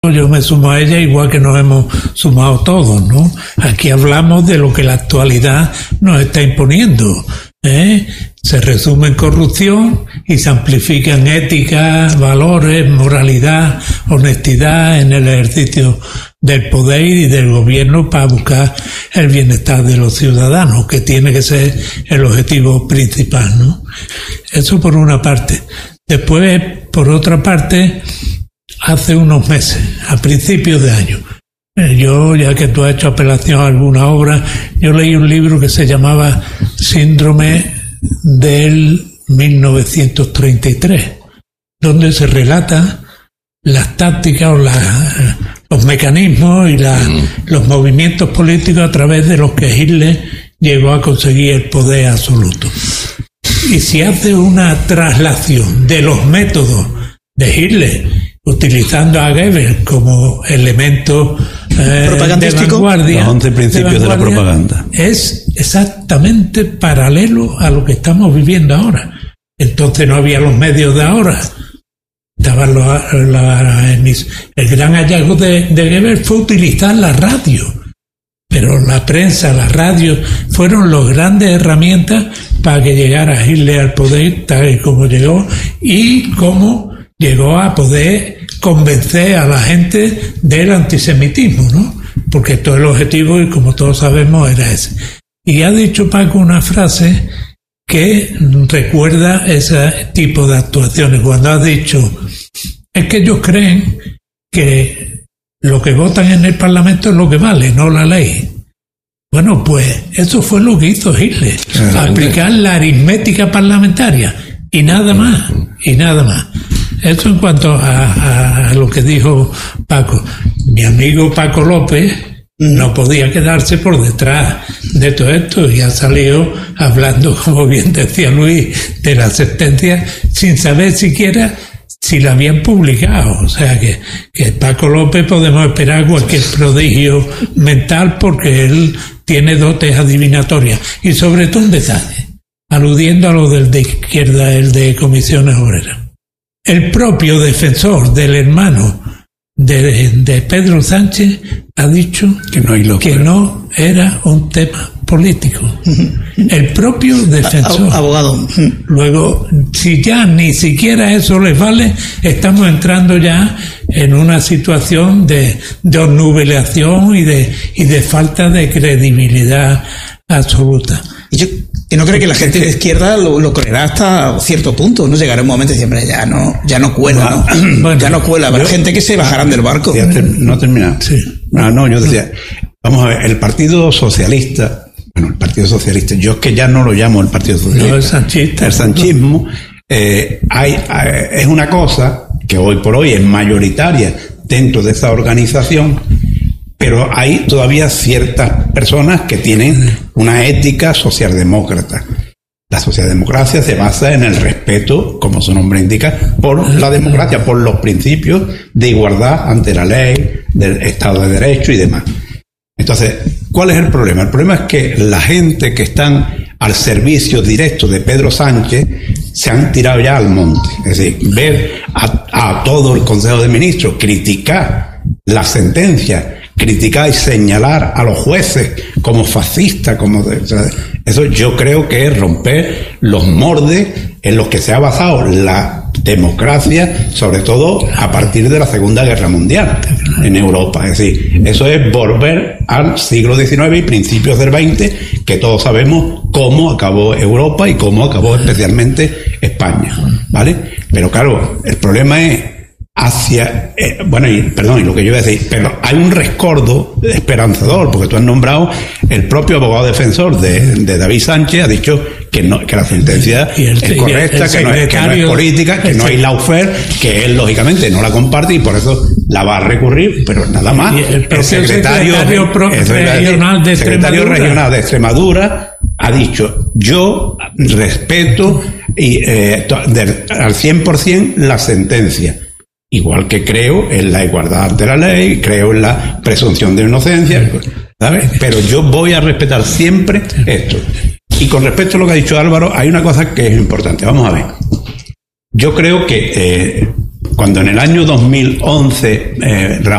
yo me sumo a ella igual que nos hemos sumado todos, ¿no? Aquí hablamos de lo que la actualidad nos está imponiendo, ¿eh? Se resume en corrupción y se amplifica en ética, valores, moralidad, honestidad en el ejercicio del poder y del gobierno para buscar el bienestar de los ciudadanos, que tiene que ser el objetivo principal, ¿no? Eso por una parte. Después, por otra parte, hace unos meses, a principios de año, yo, ya que tú has hecho apelación a alguna obra, yo leí un libro que se llamaba Síndrome del 1933, donde se relata las tácticas o los mecanismos y los movimientos políticos a través de los que Hitler llegó a conseguir el poder absoluto. Y si hace una traslación de los métodos de Hitler, utilizando a Goebbels como elemento de vanguardia, los 11 principios de la propaganda, es exactamente paralelo a lo que estamos viviendo ahora. Entonces no había los medios de ahora. Estaban el gran hallazgo de Goebbels fue utilizar la radio, pero la prensa, la radio fueron las grandes herramientas para que llegara Hitler al poder tal y como llegó, y cómo llegó a poder convencer a la gente del antisemitismo, ¿no? Porque todo el objetivo, y como todos sabemos, era ese. Y ha dicho Paco una frase que recuerda ese tipo de actuaciones, cuando ha dicho: es que ellos creen que lo que votan en el Parlamento es lo que vale, no la ley. Bueno, pues eso fue lo que hizo Hitler, aplicar la aritmética parlamentaria y nada más, y nada más. Eso en cuanto a lo que dijo Paco. Mi amigo Paco López no podía quedarse por detrás de todo esto y ha salido hablando, como bien decía Luis, de la sentencia sin saber siquiera si la habían publicado. O sea que Paco López podemos esperar cualquier prodigio mental, porque él tiene dotes adivinatorias. Y sobre todo un detalle, aludiendo a lo del de izquierda, el de Comisiones Obreras. El propio defensor del hermano de Pedro Sánchez ha dicho que no era un tema político. El propio defensor. Abogado. Luego, si ya ni siquiera eso les vale, estamos entrando ya en una situación de obnubilación y de falta de credibilidad absoluta. ¿Y no cree que la gente de izquierda lo creerá hasta cierto punto? No llegará un momento y siempre ya no cuela, ¿no? Bueno, ya no cuela. Habrá gente que se bajarán del barco. No termina. Sí. No, yo decía, vamos a ver, el Partido Socialista, yo es que ya no lo llamo el Partido Socialista. No, el sanchista. El sanchismo es una cosa que hoy por hoy es mayoritaria dentro de esa organización, pero hay todavía ciertas personas que tienen una ética socialdemócrata. La socialdemocracia se basa en el respeto, como su nombre indica, por la democracia, por los principios de igualdad ante la ley, del Estado de Derecho y demás. Entonces, ¿cuál es el problema? El problema es que la gente que están al servicio directo de Pedro Sánchez se han tirado ya al monte. Es decir, ver a todo el Consejo de Ministros criticar la sentencia, criticar y señalar a los jueces como fascistas, eso yo creo que es romper los moldes en los que se ha basado la democracia, sobre todo a partir de la Segunda Guerra Mundial en Europa. Es decir, eso es volver al siglo XIX y principios del XX, que todos sabemos cómo acabó Europa y cómo acabó especialmente España, ¿vale? Pero claro, el problema es y lo que yo iba a decir, pero hay un rescoldo esperanzador, porque tú has nombrado el propio abogado defensor de David Sánchez, ha dicho que la sentencia es correcta, que no es política, que no hay lawfare, que él lógicamente no la comparte y por eso la va a recurrir, pero nada más. El secretario regional de Extremadura ha dicho: yo respeto al 100% la sentencia. Igual que creo en la igualdad ante la ley, creo en la presunción de inocencia, ¿sabes? Pero yo voy a respetar siempre esto. Y con respecto a lo que ha dicho Álvaro, hay una cosa que es importante. Vamos a ver. Yo creo que cuando en el año 2011